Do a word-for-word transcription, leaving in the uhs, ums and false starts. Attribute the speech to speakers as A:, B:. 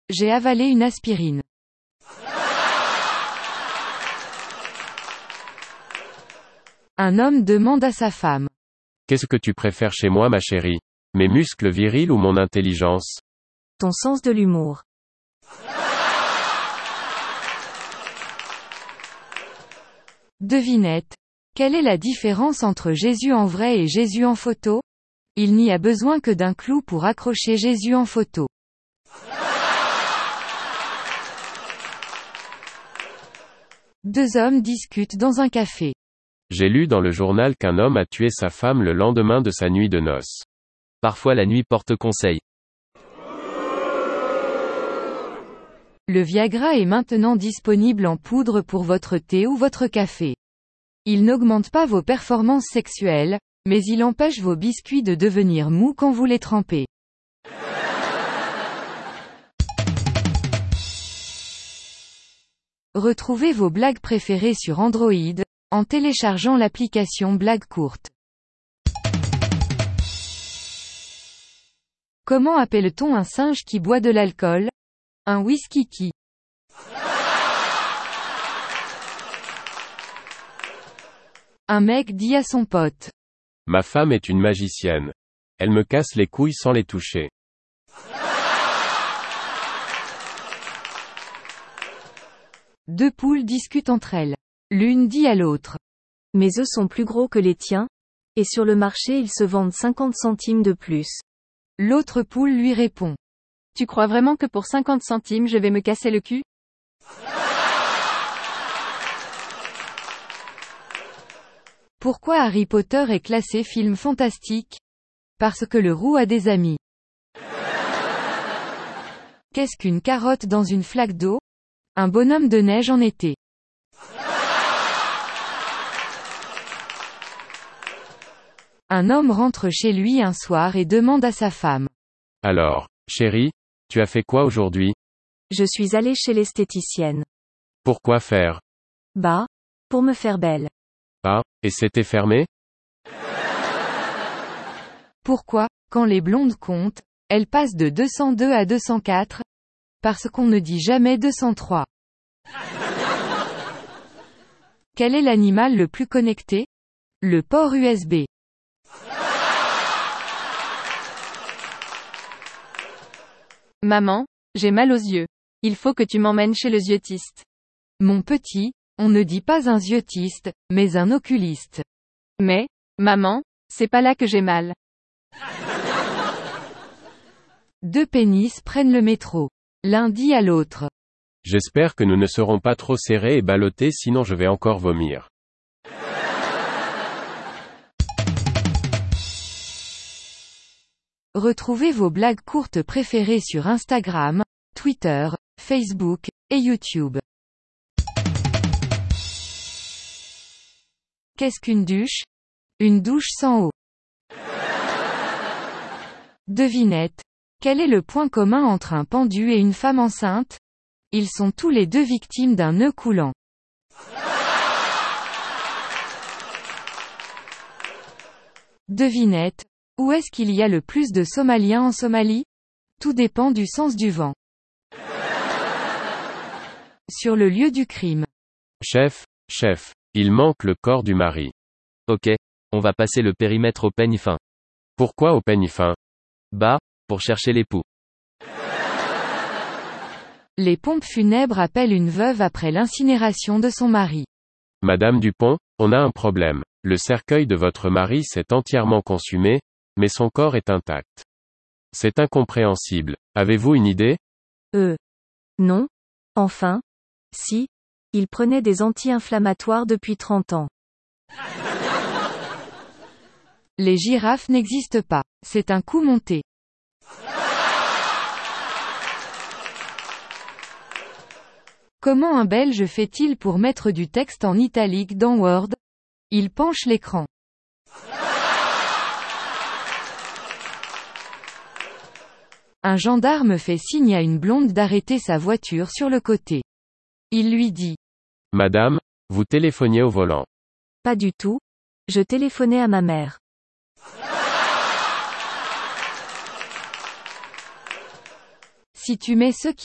A: J'ai avalé une aspirine. Un homme demande à sa femme.
B: Qu'est-ce que tu préfères chez moi, ma chérie? Mes muscles virils ou mon intelligence?
C: Ton sens de l'humour.
A: Devinette. Quelle est la différence entre Jésus en vrai et Jésus en photo? Il n'y a besoin que d'un clou pour accrocher Jésus en photo. Deux hommes discutent dans un café.
B: J'ai lu dans le journal qu'un homme a tué sa femme le lendemain de sa nuit de noces.
D: Parfois la nuit porte conseil.
A: Le Viagra est maintenant disponible en poudre pour votre thé ou votre café. Il n'augmente pas vos performances sexuelles, mais il empêche vos biscuits de devenir mous quand vous les trempez. Retrouvez vos blagues préférées sur Android, en téléchargeant l'application Blagues courtes. Comment appelle-t-on un singe qui boit de l'alcool? Un whisky-qui. Un mec dit à son pote.
B: Ma femme est une magicienne. Elle me casse les couilles sans les toucher.
A: Deux poules discutent entre elles. L'une dit à l'autre.
C: Mes œufs sont plus gros que les tiens, et sur le marché ils se vendent cinquante centimes de plus.
A: L'autre poule lui répond.
E: Tu crois vraiment que pour cinquante centimes je vais me casser le cul?
A: Pourquoi Harry Potter est classé film fantastique? Parce que le roux a des amis. Qu'est-ce qu'une carotte dans une flaque d'eau? Un bonhomme de neige en été. Un homme rentre chez lui un soir et demande à sa femme.
B: Alors, chérie, tu as fait quoi aujourd'hui?
C: Je suis allé chez l'esthéticienne.
B: Pourquoi faire?
C: Bah, pour me faire belle.
B: Ah, et c'était fermé?
A: Pourquoi, quand les blondes comptent, elles passent de deux cent deux à deux cent quatre? Parce qu'on ne dit jamais deux cent trois. Quel est l'animal le plus connecté? Le port U S B.
E: Maman, j'ai mal aux yeux. Il faut que tu m'emmènes chez le yeux-tiste.
A: Mon petit, on ne dit pas un yeux-tiste, mais un oculiste.
E: Mais, maman, c'est pas là que j'ai mal.
A: Deux pénis prennent le métro. L'un dit à l'autre.
B: J'espère que nous ne serons pas trop serrés et ballottés sinon je vais encore vomir.
A: Retrouvez vos blagues courtes préférées sur Instagram, Twitter, Facebook, et YouTube. Qu'est-ce qu'une douche? Une douche sans eau. Devinette. Quel est le point commun entre un pendu et une femme enceinte? Ils sont tous les deux victimes d'un nœud coulant. Devinette. Où est-ce qu'il y a le plus de Somaliens en Somalie? Tout dépend du sens du vent. Sur le lieu du crime.
B: Chef, chef, il manque le corps du mari.
D: Ok, on va passer le périmètre au peigne fin.
B: Pourquoi au peigne fin?
D: Bah, pour chercher l'époux.
A: Les pompes funèbres appellent une veuve après l'incinération de son mari.
B: Madame Dupont, on a un problème. Le cercueil de votre mari s'est entièrement consumé, mais son corps est intact. C'est incompréhensible. Avez-vous une idée?
C: Euh. Non. Enfin. Si. Il prenait des anti-inflammatoires depuis trente ans.
A: Les girafes n'existent pas. C'est un coup monté. Comment un Belge fait-il pour mettre du texte en italique dans Word? Il penche l'écran. Un gendarme fait signe à une blonde d'arrêter sa voiture sur le côté. Il lui dit.
B: Madame, vous téléphoniez au volant.
C: Pas du tout. Je téléphonais à ma mère.
A: Si tu mets ce qui